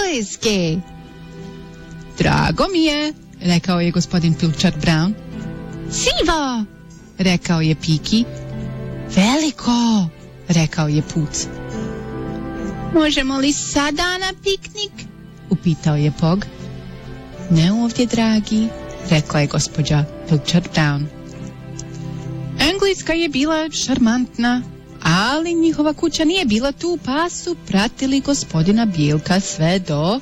Engleske. Drago mi je, rekao je gospodin Pilchard Brown. Sivo, rekao je Piki. Veliko, rekao je Puc. Možemo li sada na piknik? Upitao je Pog. Ne ovdje, dragi, rekla je gospođa Pilchard Brown. Engleska je bila šarmantna, ali njihova kuća nije bila tu, pa su pratili gospodina Bijelka sve do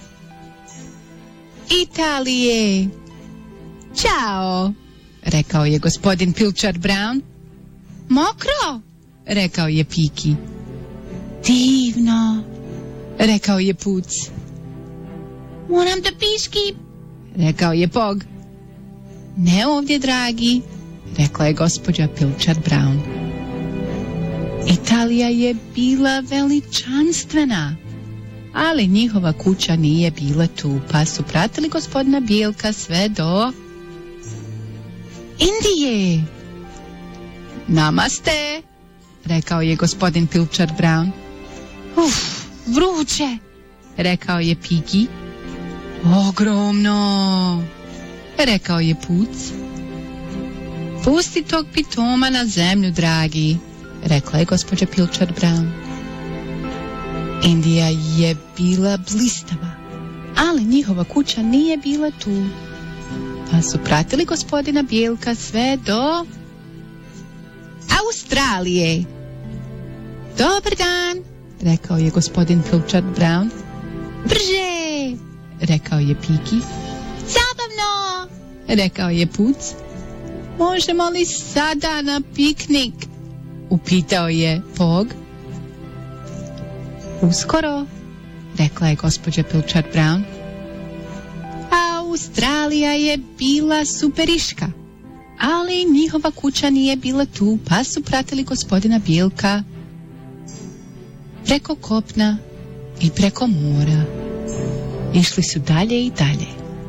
Italije. Ćao, rekao je gospodin Pilchard Brown. Mokro, rekao je Piki. Divno, rekao je Puc. Moram da piški, rekao je Pog. Ne ovdje, dragi, rekla je gospođa Pilchard Brown. Italija je bila veličanstvena, ali njihova kuća nije bila tu, pa su pratili gospodina Bijelka sve do Indije. Namaste, rekao je gospodin Pilchard Brown. Vruće, rekao je Piki. Ogromno, rekao je Puc. Pusti tog pitoma na zemlju, dragi, rekla je gospođa Pilchard Brown. Indija je bila blistava, ali njihova kuća nije bila tu, pa su pratili gospodina Bijelka sve do Australije. Dobar dan, rekao je gospodin Pilchard Brown. Brže, rekao je Piki. Zabavno, rekao je Puc. Možemo li sada na piknik? Upitao je Pog. Uskoro, rekla je gospođa Pilchard Brown. Australija je bila superiška, ali njihova kuća nije bila tu, pa su pratili gospodina Bijelka preko kopna i preko mora. Išli su dalje i dalje.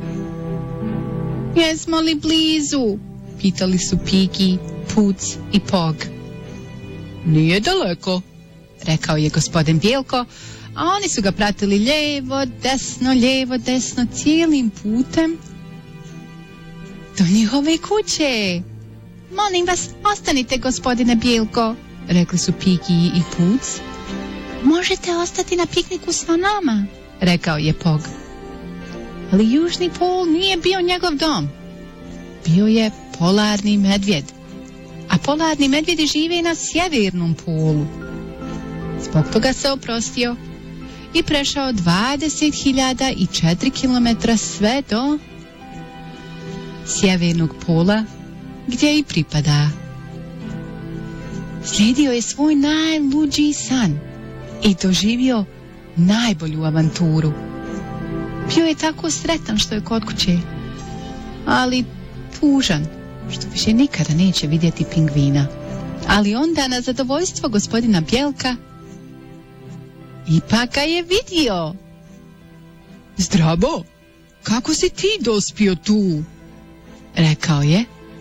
Jesmo li blizu? Pitali su Piki, Puc i Pog. Nije daleko, rekao je gospodin Bijelko, a oni su ga pratili lijevo, desno, cijelim putem do njihove kuće. Molim vas, ostanite, gospodine Bijelko, rekli su Piki i Puc. Možete ostati na pikniku s nama, rekao je Pog. Ali južni pol nije bio njegov dom. Bio je polarni medvjed, a polarni medvjedi žive na sjevernom polu. Zbog toga se oprostio i prešao 20.004 km sve do sjevernog pola, gdje i pripada. Slijedio je svoj najluđi san i doživio najbolju avanturu. Bio je tako sretan što je kod kuće, ali tužan što više nikada neće vidjeti pingvina. Ali onda, na zadovoljstvo gospodina Bijelka, ipak ga je vidio. Zdravo, kako si ti dospio tu? Rekao je.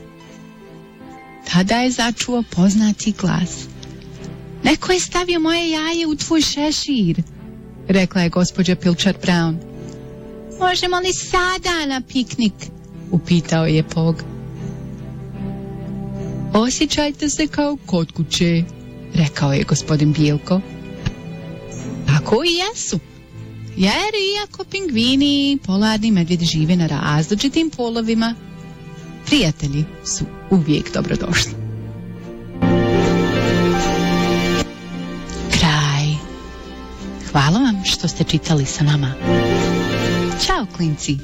Tada je začuo poznati glas. Neko je stavio moje jaje u tvoj šešir, rekla je gospođa Pilchard Brown. Možemo li sada na piknik? Upitao je Pog. Osjećajte se kao kod kuće, rekao je gospodin Bijelko. Tako i jesu, jer iako pingvini i polarni medvjedi žive na različitim polovima, prijatelji su uvijek dobrodošli. Kraj. Hvala vam što ste čitali sa nama. Ćao, klinci.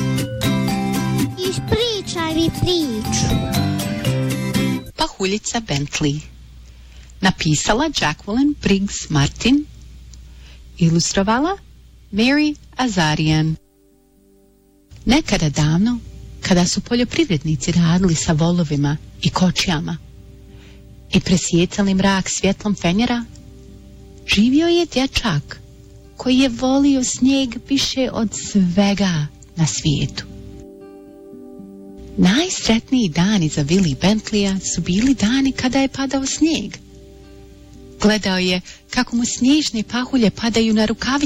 Ispričaj mi priču. Pahuljica Bentley. Napisala Jacqueline Briggs Martin. Ilustrovala Mary Azarian. Nekada davno, kada su poljoprivrednici radili sa volovima i kočijama i presijecali mrak svjetlom fenjera, živio je dječak koji je volio snijeg više od svega na svijetu. Najsretniji dani za Willie Bentleya su bili dani kada je padao snijeg. Gledao je kako mu snježne pahulje padaju na rukavice